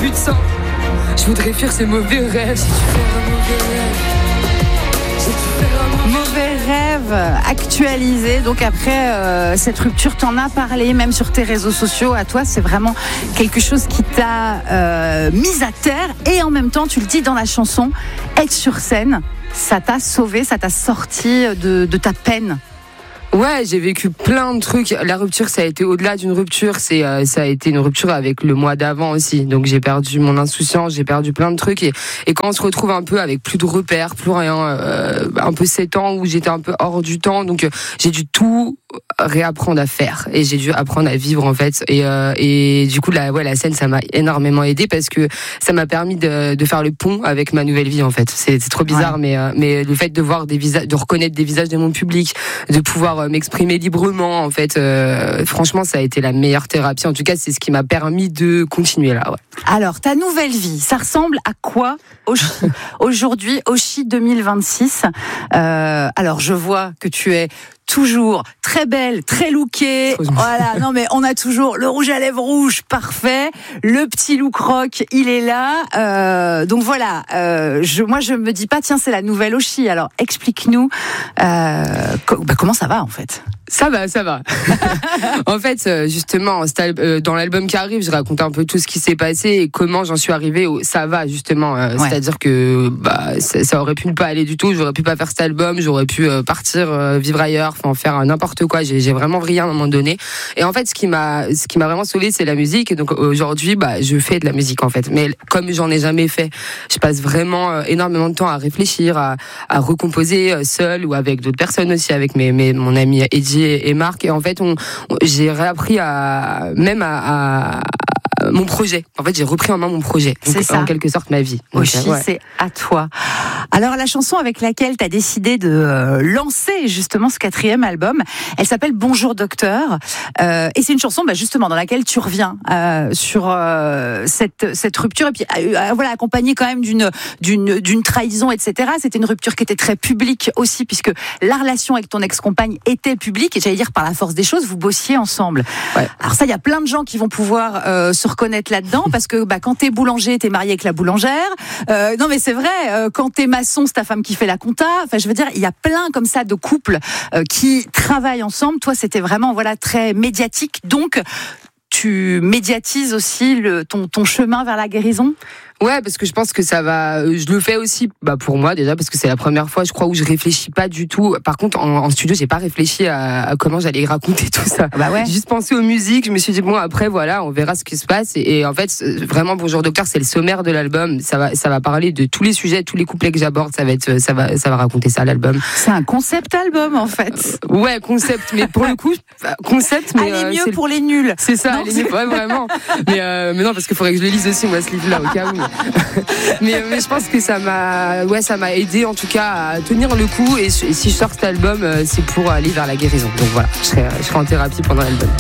plus de sang. Je voudrais fuir ces mauvais rêves. Si tu fais un mauvais rêve, si tu fais un Mauvais rêve actualisé. Donc après cette rupture, t'en as parlé même sur tes réseaux sociaux. À toi, c'est vraiment quelque chose qui t'a mise à terre. Et en même temps, tu le dis dans la chanson, être sur scène, ça t'a sauvé, ça t'a sorti de ta peine. Ouais, j'ai vécu plein de trucs. La rupture, ça a été au-delà d'une rupture. Ça a été une rupture avec le mois d'avant aussi. Donc j'ai perdu mon insouciance, j'ai perdu plein de trucs. Et quand on se retrouve un peu avec plus de repères, plus rien, un peu 7 ans où j'étais un peu hors du temps. Donc j'ai dû tout réapprendre à faire. Et j'ai dû apprendre à vivre en fait. Et du coup, la scène, ça m'a énormément aidé parce que ça m'a permis de faire le pont avec ma nouvelle vie en fait. C'est trop bizarre, ouais. mais le fait de voir des visages, de reconnaître des visages de mon public, de pouvoir m'exprimer librement en fait, franchement ça a été la meilleure thérapie. En tout cas c'est ce qui m'a permis de continuer là, ouais. Alors ta nouvelle vie, ça ressemble à quoi aujourd'hui, Oshi 2026? Alors je vois que tu es toujours très belle, très lookée. Voilà, non mais on a toujours le rouge à lèvres rouge, parfait. Le petit look rock, il est là. Donc voilà, moi je me dis pas tiens c'est la nouvelle Oshi. Alors explique-nous comment ça va en fait. Ça va. En fait, justement, dans l'album qui arrive, je raconte un peu tout ce qui s'est passé et comment j'en suis arrivée au ça va, justement. Ouais. C'est-à-dire que ça aurait pu ne pas aller du tout. J'aurais pu pas faire cet album, j'aurais pu partir vivre ailleurs, enfin faire n'importe quoi. J'ai vraiment vrillé à un moment donné. Et en fait, ce qui m'a vraiment sauvée, c'est la musique. Et donc aujourd'hui, je fais de la musique en fait. Mais comme j'en ai jamais fait, je passe vraiment énormément de temps à réfléchir, à recomposer seule ou avec d'autres personnes aussi, avec mon ami Eddie et Marc. Et en fait, j'ai réappris à mon projet. En fait, j'ai repris en main mon projet. Donc, c'est ça. En quelque sorte, ma vie. Oshi, c'est à toi. Alors, la chanson avec laquelle tu as décidé de lancer justement ce 4e album, elle s'appelle Bonjour Docteur. Et c'est une chanson, justement, dans laquelle tu reviens sur cette rupture. Et puis, voilà, accompagnée quand même d'une trahison, etc. C'était une rupture qui était très publique aussi, puisque la relation avec ton ex-compagne était publique. Et j'allais dire, par la force des choses, vous bossiez ensemble. Ouais. Alors ça, il y a plein de gens qui vont pouvoir se reconnaître là-dedans, parce que quand t'es boulanger, t'es marié avec la boulangère. Non mais c'est vrai, quand t'es maçon, c'est ta femme qui fait la compta. Enfin, je veux dire, il y a plein comme ça de couples qui travaillent ensemble. Toi, c'était vraiment très médiatique. Donc, tu médiatises aussi ton chemin vers la guérison. Ouais, parce que je pense que ça va. Je le fais aussi, pour moi déjà, parce que c'est la première fois, je crois, où je réfléchis pas du tout. Par contre, en studio, j'ai pas réfléchi à comment j'allais raconter tout ça. Ouais. J'ai juste pensé aux musiques. Je me suis dit après, voilà, on verra ce qui se passe. Et en fait, vraiment, Bonjour Docteur, c'est le sommaire de l'album. Ça va parler de tous les sujets, tous les couplets que j'aborde. Ça va raconter ça, l'album. C'est un concept album, en fait. Ouais, concept, mais pour le coup, concept. Mais allez mieux pour les nuls. C'est ça, allez mieux, ouais, vraiment. Mais non, parce qu'il faudrait que je le lise aussi, moi, ce livre-là, au cas où. mais je pense que ça m'a aidé en tout cas à tenir le coup, et si je sors cet album, c'est pour aller vers la guérison. Donc voilà, je serai en thérapie pendant l'album.